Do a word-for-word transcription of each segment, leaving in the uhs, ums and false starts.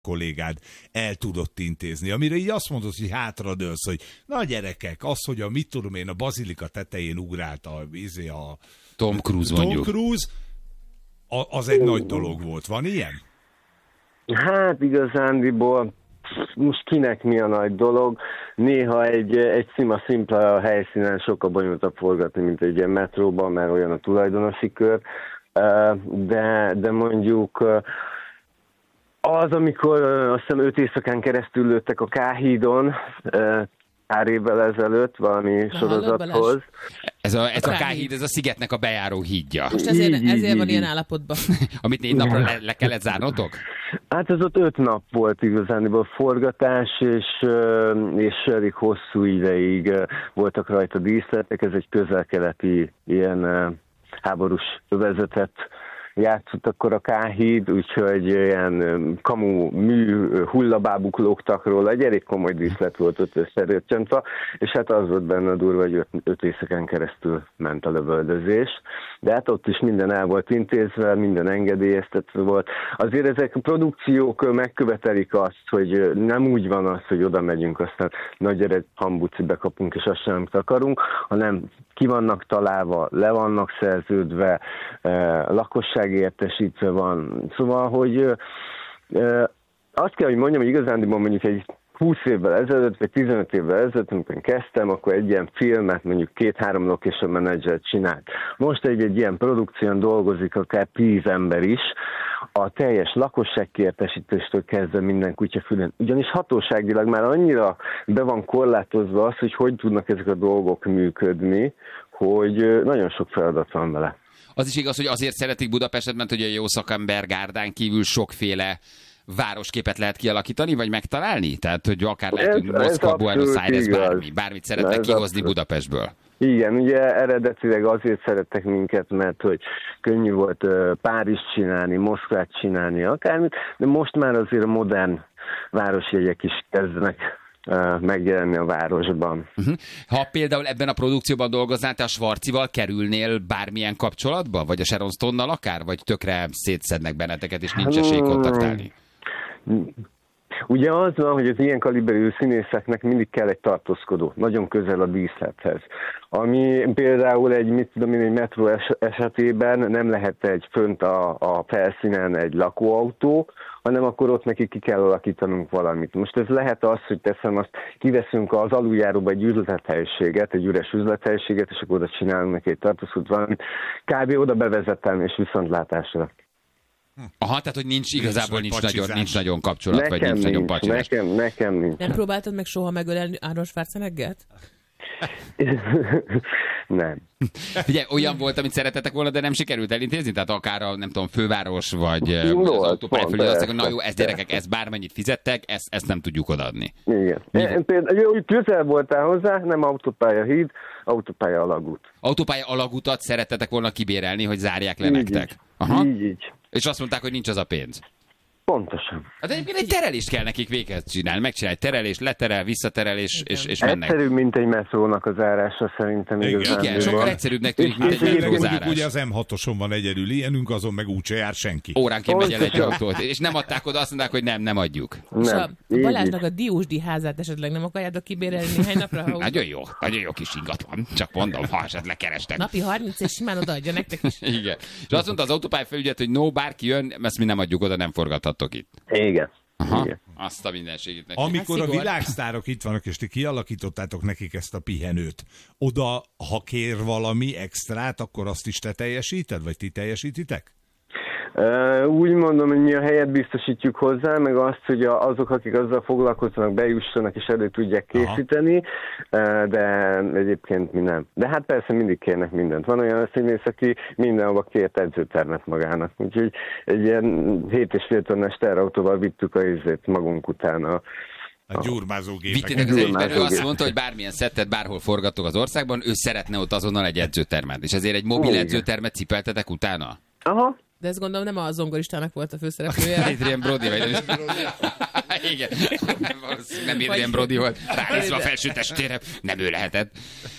kollégád el tudott intézni, amire így azt mondod, hogy hátradőlsz, hogy na gyerekek, az, hogy a mit tudom én, a bazilika tetején ugrált a, a Tom Cruise Tom mondjuk. Cruise, az egy nagy dolog volt. Van ilyen? Hát igazándiból most kinek mi a nagy dolog. Néha egy, egy szima szimpla helyszínen sokkal bonyolultabb forgatni, mint egy ilyen metróban, mert olyan a tulajdonosi kör. De, de mondjuk az, amikor azt hiszem öt éjszakán keresztül lőttek a K-hídon, pár évvel ezelőtt valami Na, sorozathoz. Ez a, ez a K-híd, ez a szigetnek a bejáró hídja. Most ezért, ezért van ilyen állapotban. Amit négy napra le, le kellett zárnotok? Hát ez ott öt nap volt igazániból forgatás, és, és elég hosszú ideig voltak rajta díszletek. Ez egy közel-keleti ilyen háborús övezetet játszott akkor a K-híd, úgyhogy ilyen kamu mű hullabábuk lógtak róla, egy elég komoly díszlet volt ott összerőcsöntve, és hát az volt benne a durva, hogy öt, öt éjszakán keresztül ment a lövöldözés, de hát ott is minden el volt intézve, minden engedélyeztetve volt. Azért ezek a produkciók megkövetelik azt, hogy nem úgy van az, hogy oda megyünk, aztán nagy ered hambuci bekapunk, és azt sem amit akarunk, hanem ki vannak találva, le vannak szerződve, lakosság értesítve van. Szóval, hogy azt kell, hogy mondjam, hogy igazándiból mondjuk egy húsz évvel ezelőtt, vagy tizenöt évvel ezelőtt, amikor én kezdtem, akkor egy ilyen filmet mondjuk két-három location manager csinált. Most egy, egy ilyen produkción dolgozik akár tíz ember is, a teljes lakosság kiértesítéstől kezdve minden kutyafülön. Ugyanis hatóságilag már annyira be van korlátozva az, hogy hogy tudnak ezek a dolgok működni, hogy nagyon sok feladat van vele. Az is igaz, hogy azért szeretik Budapestet, mert hogy a jó szakember gárdán kívül sokféle városképet lehet kialakítani, vagy megtalálni? Tehát, hogy akár lehet, hogy Moszkva, Buenos Aires, bármi, bármit szeretnek ez kihozni abszolút. Budapestből. Igen, ugye eredetileg azért szerettek minket, mert hogy könnyű volt Párizs csinálni, Moszkvát csinálni, akármit, de most már azért a modern városjegyek is kezdenek megjelenni a városban. Uh-huh. Ha például ebben a produkcióban dolgoznál, te a Schwarzival kerülnél bármilyen kapcsolatba? Vagy a Sharon Stone-nal akár? Vagy tökre szétszednek benneteket, és nincs esély kontaktálni? Ugye az van, hogy az ilyen kaliberű színészeknek mindig kell egy tartózkodó, nagyon közel a díszlethez. Ami például egy, mit tudom én, egy metró esetében nem lehet egy fönt a, a felszínen egy lakóautó, hanem akkor ott neki ki kell alakítanunk valamit. Most ez lehet az, hogy teszem azt, kiveszünk az aluljáróba egy üzlethelyiséget, egy üres üzlethelyiséget, és akkor oda csinálunk neki egy tartózkodót valamit. Kb. Oda bevezetem, és viszontlátásra. Aha, tehát, hogy nincs igazából nincs nagyon, nincs nagyon kapcsolat, nekem vagy nincs, nincs nagyon pacsizás. Nekem, nekem nincs. Nem próbáltad meg soha megölelni Arnold Schwarzenegget? Nem. Ugye, olyan volt, amit szeretetek volna, de nem sikerült elintézni? Tehát akár a, nem tudom, főváros, vagy az autópályafelügyelő, azt mondják, hogy na jó, ez gyerekek, ezt bármennyit fizettek, ezt, ezt nem tudjuk odaadni. Igen. Én például közel voltál hozzá, nem autópálya híd, autópálya alagút. Autópálya alagutat szerettetek volna kibérelni, hogy zárják le így nektek? Így. Aha. Így, így. És azt mondták, hogy nincs az a pénz. Pontosan. Hát egyébként egy terelést kell nekik véghez csinálni. Megcsinálj terelés, leterel, visszaterelés, és, és mennek. Egyszerűbb, mint egy metrónak az zárása szerintem. Igen, igen sokkal egyszerűbbnek tűnik, mint egy metrózárás. Ugye az em hatoson van egyedül ilyenünk, azon meg úgyse jár senki. Óránként megy el egy autót, és nem adták oda, azt mondták, hogy nem, nem adjuk. Nem. És a Balázsnak a Diósdi házát esetleg nem akarjátok kibérelni néhány napra? Ha... Nagyon jó, nagyon jó kis ingatlan. Csak mondom, ha esetleg kerestek. Napi harminc és simán odaadja nektek is. Igen. És azt mondta az autópályafelügyelet, hogy no, bárki jön, ezt mi nem adjuk oda, nem forgathattok itt. Igen. Aha, igen. azt a mindenségét neki. Amikor a világsztárok itt vannak, és ti kialakítottátok nekik ezt a pihenőt, oda, ha kér valami extrát, akkor azt is te teljesíted, vagy ti teljesítitek? Uh, úgy mondom, hogy mi a helyet biztosítjuk hozzá, meg azt, hogy azok, akik azzal foglalkoznak, bejussanak és elő tudják készíteni, uh, de egyébként mi nem. De hát persze mindig kérnek mindent. Van olyan színész, aki mindenhova kért edzőtermet magának. Úgyhogy egy ilyen hét és fél tonnás terautóval vittük a izét magunk utána. A gyurmázógépek. Vittétek az egyben, ő azt mondta, hogy bármilyen szettet bárhol forgatok az országban, ő szeretne ott azonnal egy edzőtermet. És ezért egy mobil edzőtermet cipeltetek utána? Aha. De ezt gondolom nem a zongoristának volt a főszereplője. Adrian Brody, vagy nem is. Igen. Nem Adrian Brody volt. Ránézve a felső testére. Nem ő lehetett.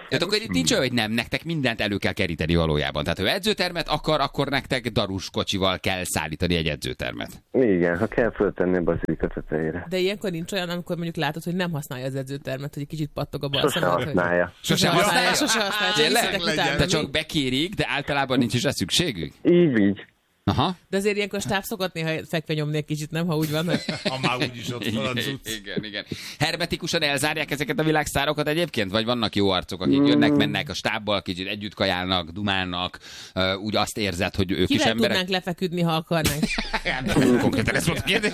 Tehát akkor itt nincs olyan, hogy nem, nektek mindent elő kell keríteni valójában. Tehát ha edzőtermet akar, akkor nektek darus kocsival kell szállítani egy edzőtermet. Igen, ha kell föltenni a bazilika tetejére. De ilyenkor nincs olyan, amikor mondjuk látod, hogy nem használja az edzőtermet, hogy egy kicsit pattog a bal Sose szemed, hogy- használja. Sose használja? Sose használja. Tényleg? Csak viszitek utána, De mi? csak bekérik, de általában nincs is rá szükségük? Így, így. Aha. De azért ilyenkor stáb szokott néha fekve nyomni egy kicsit, nem? Ha úgy van, hogy... Ha már úgyis ott van a cucc. Igen, igen. Hermetikusan elzárják ezeket a világsztárokat egyébként? Vagy vannak jó arcok, akik jönnek, mennek a stábbal, kicsit együtt kajálnak, dumálnak, uh, úgy azt érzed, hogy ők Kivel is emberek? tudnánk lefeküdni, ha akarnánk? Konkrétan ez volt a kérdés.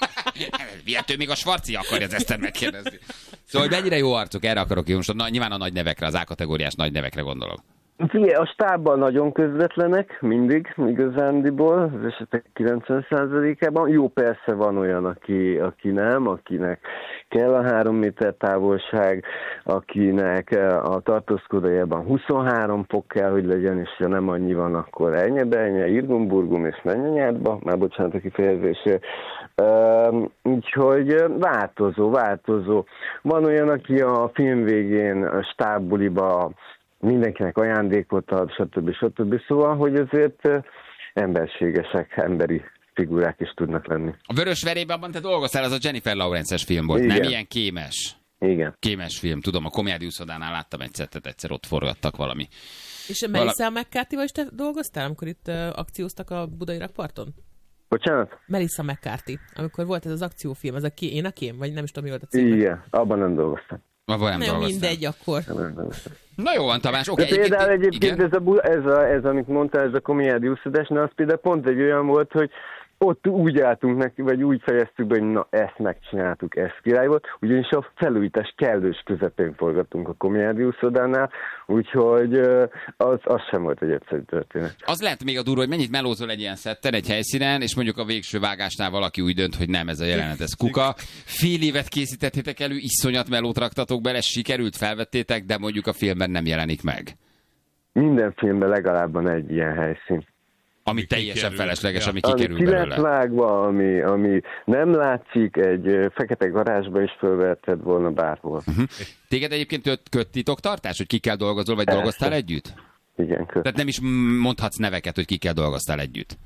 Vihető még a Svarci akarja az Eszter megkérdezni. Szóval, hogy mennyire jó arcok, erre akarok jó. Most nyilván a nagy nevekre, az A-kategóriás nagy nevekre gondolok. Figyelj, a stábban nagyon közvetlenek, mindig, igazándiból, az esetek kilencven százalékában. Jó, persze van olyan, aki, aki nem, akinek kell a három méter távolság, akinek a tartózkodójában huszonhárom fok kell, hogy legyen, és ha nem annyi van, akkor ennyi-benye, irgum-burgum, és menj anyádba, már bocsánat a kifejezésért. Uh, úgyhogy változó, változó. Van olyan, aki a film végén a stábbuliba mindenkinek ajándékot ad, stb. stb. Szóval, hogy azért emberségesek, emberi figurák is tudnak lenni. A Vörös Verében abban te dolgoztál, az a Jennifer Lawrence-es film volt, Igen. nem ilyen kémes. Igen. Kémes film, tudom, a Comedy Uszodánál láttam egy szettet, egyszer ott forgattak valami. És Melissa McCarthy-val is te dolgoztál, amikor itt uh, akcióztak a Budai rakparton? Bocsánat? Melissa McCarthy, amikor volt ez az akciófilm, az a ki, én a kém, vagy nem is tudom, mi volt a cím. Igen, abban nem dolgoztam. Abban nem Nem dolgoztál. mindegy akkor. Nem dolgoztam. Na jó van, Tamás, oké. De például egyébként igen? ez, a, bu- ez, a, ez, amit mondtál, ez a Comedy Uszodás, az például pont egy olyan volt, hogy ott úgy álltunk neki, vagy úgy fejeztük be, hogy na, ezt megcsináltuk, ez király volt, ugyanis a felújítás kellős közepén forgattunk a Comedy Uszodánál, úgyhogy az, az sem volt egy egyszerű történet. Az lehet még a durva, hogy mennyit melózol egy ilyen szetten, egy helyszínen, és mondjuk a végső vágásnál valaki úgy dönt, hogy nem, ez a jelenet, ez kuka. Fél évet készítettétek elő, iszonyat melót raktatok bele, sikerült, felvettétek, de mondjuk a filmben nem jelenik meg. Minden filmben legalább van egy ilyen helyszín. Ami Ami teljesen kikerül. felesleges, Ja. ami Ami kikerül ki lett belőle. vágva, ami, ami nem látszik, egy ö, fekete garázsba is fölverted volna bárhol. Uh-huh. Téged egyébként köt, köt titoktartás, hogy kikkel dolgozol, vagy Persze. dolgoztál együtt? Igen, köszönöm. Tehát nem is mondhatsz neveket, hogy kikkel dolgoztál együtt.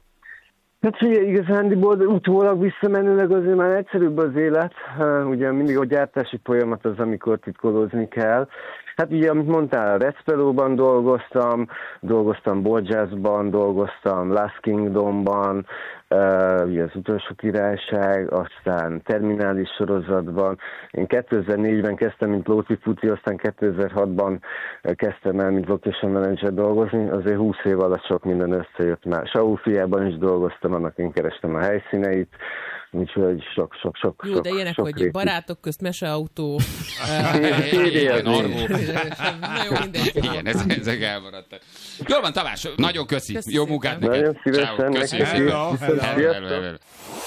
Hát figyelj, igazándiból utólag visszamenőleg azért már egyszerűbb az élet. Ugye mindig a gyártási folyamat az, amikor titkolózni kell. Hát ugye, amit mondtál, Recpelóban dolgoztam, dolgoztam Borgiasban, dolgoztam Last Kingdomban, uh, ugye az utolsó királyság, aztán Terminális sorozatban. Én kétezer-négyben kezdtem, mint Lóti Futi, aztán kétezer-hatban kezdtem el, mint location manager dolgozni. Azért húsz év alatt sok minden összejött már. Saul fiában is dolgoztam, annak én kerestem a helyszíneit. Úgyhogy sok-sok-sok. Jó, de ilyenek, hogy rétű. barátok közt meseautó. Igen, arról. Na jó, mindegy. Igen, ezek, ezek elmaradtak. Jól van, Tamás, nagyon köszi. Köszi Jó szépen. munkát neked. Nagyon szívesen, Ciao, köszi neked szépen. is. Hello, Viszont hello. sziasztok. Hello, hello.